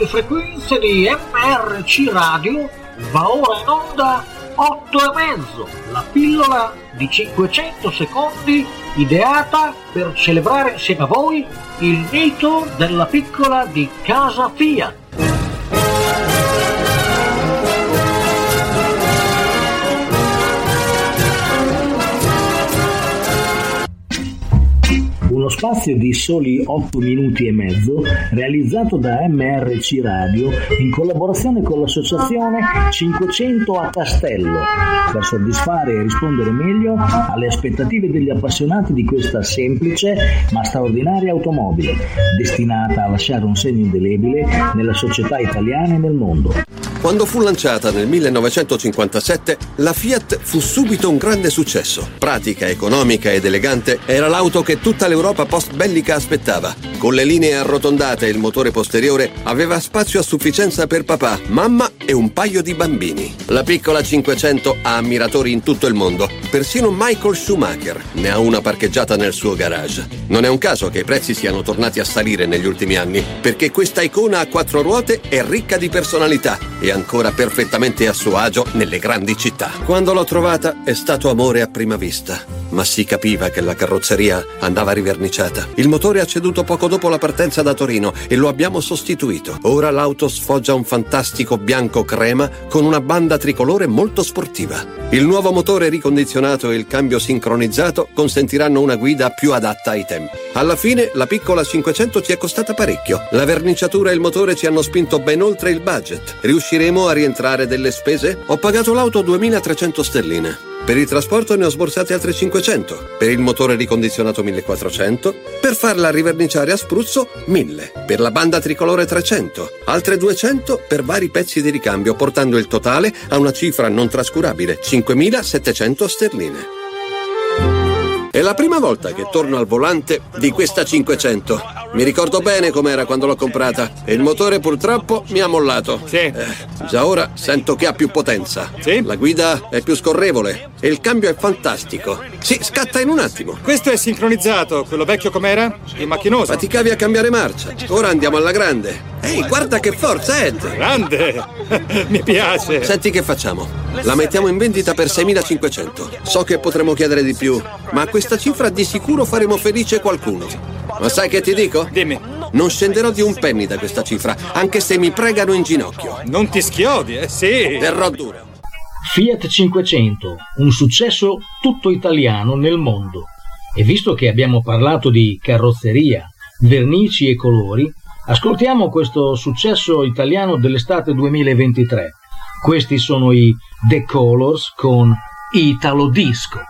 frequenze di MRC Radio va ora in onda 8 e mezzo, la pillola di 500 secondi ideata per celebrare insieme a voi il mito della piccola di casa Fiat. Uno spazio di soli 8 minuti e mezzo realizzato da MRC Radio in collaborazione con l'associazione 500 a Castello per soddisfare e rispondere meglio alle aspettative degli appassionati di questa semplice ma straordinaria automobile destinata a lasciare un segno indelebile nella società italiana e nel mondo. Quando fu lanciata nel 1957, la Fiat fu subito un grande successo. Pratica, economica ed elegante, era l'auto che tutta l'Europa post-bellica aspettava. Con le linee arrotondate e il motore posteriore, aveva spazio a sufficienza per papà, mamma e un paio di bambini. La piccola 500 ha ammiratori in tutto il mondo. Persino Michael Schumacher ne ha una parcheggiata nel suo garage. Non è un caso che i prezzi siano tornati a salire negli ultimi anni, perché questa icona a 4 ruote è ricca di personalità e ancora perfettamente a suo agio nelle grandi città. Quando l'ho trovata è stato amore a prima vista, ma si capiva che la carrozzeria andava riverniciata. Il motore ha ceduto poco dopo la partenza da Torino e lo abbiamo sostituito. Ora l'auto sfoggia un fantastico bianco crema con una banda tricolore molto sportiva. Il nuovo motore ricondizionato e il cambio sincronizzato consentiranno una guida più adatta ai tempi. Alla fine la piccola 500 ci è costata parecchio. La verniciatura e il motore ci hanno spinto ben oltre il budget. Riusciremo a rientrare delle spese? Ho pagato l'auto 2.300 sterline. Per il trasporto ne ho sborsate altre 500, per il motore ricondizionato 1.400, per farla riverniciare a spruzzo 1.000, per la banda tricolore 300, altre 200 per vari pezzi di ricambio, portando il totale a una cifra non trascurabile, 5.700 sterline. È la prima volta che torno al volante di questa 500. Mi ricordo bene com'era quando l'ho comprata e il motore purtroppo mi ha mollato. Sì. Già ora sento che ha più potenza. Sì. La guida è più scorrevole e il cambio è fantastico. Sì, scatta in un attimo. Questo è sincronizzato, quello vecchio com'era? È macchinoso. Faticavi a cambiare marcia. Ora andiamo alla grande. Ehi, guarda che forza, Ed! Grande! Mi piace. Senti che facciamo? La mettiamo in vendita per 6.500. So che potremo chiedere di più, ma a questa cifra di sicuro faremo felice qualcuno. Ma sai che ti dico? Dimmi. Non scenderò di un penny da questa cifra, anche se mi pregano in ginocchio. Non ti schiodi, sì. Terrò duro. Fiat 500, un successo tutto italiano nel mondo. E visto che abbiamo parlato di carrozzeria, vernici e colori, ascoltiamo questo successo italiano dell'estate 2023. Questi sono i The Colors con Italo Disco.